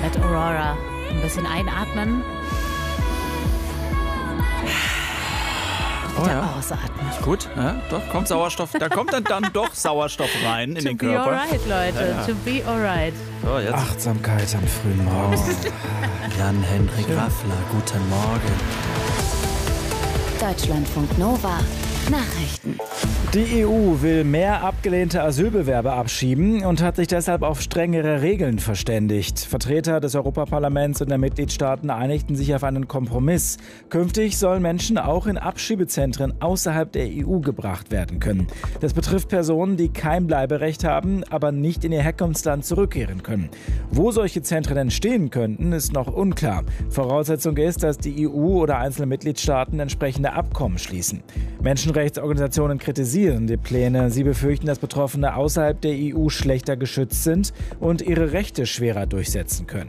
mit Aurora. Ein bisschen einatmen. Oh ja. Ausatmen. Gut, ja, doch, kommt Sauerstoff. Da kommt dann doch Sauerstoff rein in den Körper. To be alright, Leute. Ja. To be alright. So, jetzt. Achtsamkeit am frühen Morgen. Jan-Henrik Raffler, guten Morgen. Deutschlandfunk Nova. Nachrichten. Die EU will mehr abgelehnte Asylbewerber abschieben und hat sich deshalb auf strengere Regeln verständigt. Vertreter des Europaparlaments und der Mitgliedstaaten einigten sich auf einen Kompromiss. Künftig sollen Menschen auch in Abschiebezentren außerhalb der EU gebracht werden können. Das betrifft Personen, die kein Bleiberecht haben, aber nicht in ihr Herkunftsland zurückkehren können. Wo solche Zentren entstehen könnten, ist noch unklar. Voraussetzung ist, dass die EU oder einzelne Mitgliedstaaten entsprechende Abkommen schließen. Menschenrechtsorganisationen kritisieren die Pläne. Sie befürchten, dass Betroffene außerhalb der EU schlechter geschützt sind und ihre Rechte schwerer durchsetzen können.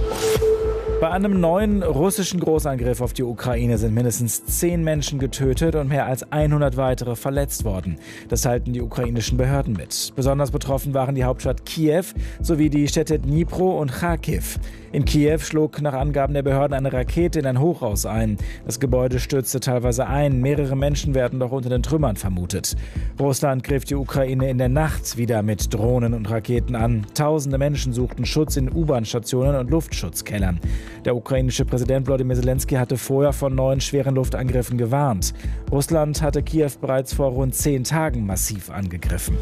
Bei einem neuen russischen Großangriff auf die Ukraine sind mindestens 10 Menschen getötet und mehr als 100 weitere verletzt worden. Das teilten die ukrainischen Behörden mit. Besonders betroffen waren die Hauptstadt Kiew sowie die Städte Dnipro und Charkiw. In Kiew schlug nach Angaben der Behörden eine Rakete in ein Hochhaus ein. Das Gebäude stürzte teilweise ein. Mehrere Menschen werden noch unter den Trümmern vermutet. Russland griff die Ukraine in der Nacht wieder mit Drohnen und Raketen an. Tausende Menschen suchten Schutz in U-Bahn-Stationen und Luftschutzkellern. Der ukrainische Präsident Volodymyr Zelensky hatte vorher von neuen schweren Luftangriffen gewarnt. Russland hatte Kiew bereits vor rund 10 Tagen massiv angegriffen.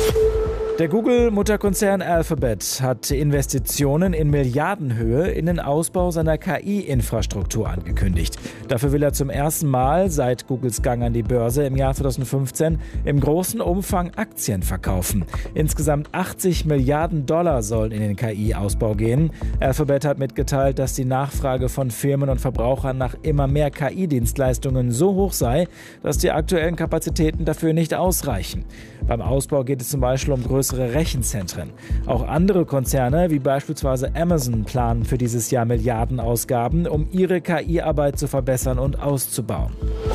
Der Google-Mutterkonzern Alphabet hat Investitionen in Milliardenhöhe in den Ausbau seiner KI-Infrastruktur angekündigt. Dafür will er zum ersten Mal seit Googles Gang an die Börse im Jahr 2015 im großen Umfang Aktien verkaufen. Insgesamt 80 Milliarden Dollar sollen in den KI-Ausbau gehen. Alphabet hat mitgeteilt, dass die Nachfrage von Firmen und Verbrauchern nach immer mehr KI-Dienstleistungen so hoch sei, dass die aktuellen Kapazitäten dafür nicht ausreichen. Beim Ausbau geht es zum Beispiel um größere Rechenzentren. Auch andere Konzerne, wie beispielsweise Amazon, planen für dieses Jahr Milliardenausgaben, um ihre KI-Arbeit zu verbessern und auszubauen.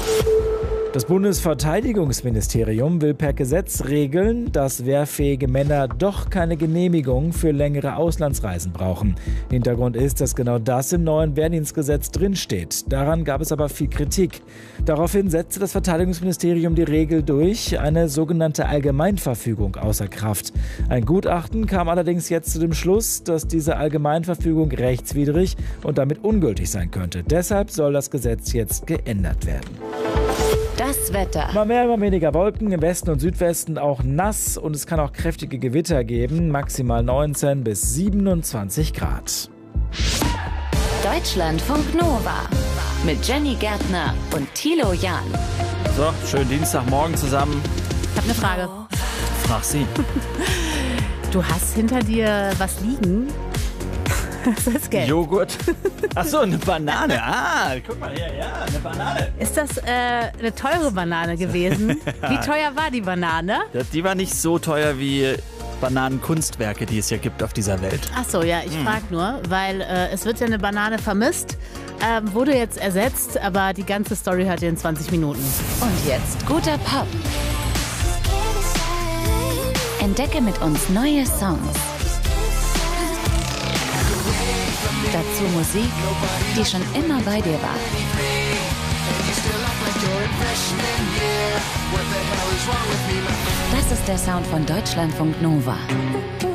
Das Bundesverteidigungsministerium will per Gesetz regeln, dass wehrfähige Männer doch keine Genehmigung für längere Auslandsreisen brauchen. Hintergrund ist, dass genau das im neuen Wehrdienstgesetz drinsteht. Daran gab es aber viel Kritik. Daraufhin setzte das Verteidigungsministerium die Regel durch, eine sogenannte Allgemeinverfügung außer Kraft. Ein Gutachten kam allerdings jetzt zu dem Schluss, dass diese Allgemeinverfügung rechtswidrig und damit ungültig sein könnte. Deshalb soll das Gesetz jetzt geändert werden. Das Wetter. Mal mehr, mal weniger Wolken, im Westen und Südwesten auch nass und es kann auch kräftige Gewitter geben, maximal 19 bis 27 Grad. Deutschlandfunk Nova mit Jenny Gärtner und Thilo Jahn. So, schönen Dienstagmorgen zusammen. Ich habe eine Frage. Frag sie. Du hast hinter dir was liegen? Das ist gelb. Joghurt. Achso, eine Banane. Ah, guck mal her, ja, eine Banane. Ist das eine teure Banane gewesen? Wie teuer war die Banane? Die war nicht so teuer wie Bananenkunstwerke, die es ja gibt auf dieser Welt. Ach so, ja, ich frage nur, weil es wird ja eine Banane vermisst, wurde jetzt ersetzt, aber die ganze Story hört ihr in 20 Minuten. Und jetzt guter Pop. Entdecke mit uns neue Songs. Dazu Musik, die schon immer bei dir war. Das ist der Sound von Deutschlandfunk Nova.